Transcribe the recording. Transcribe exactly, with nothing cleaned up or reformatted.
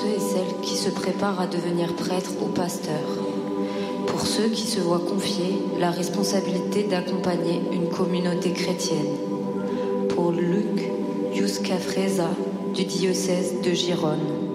ceux et celles qui se préparent à devenir prêtres ou pasteurs, pour ceux qui se voient confier la responsabilité d'accompagner une communauté chrétienne, pour Luc Yuskafreza du diocèse de Gérone.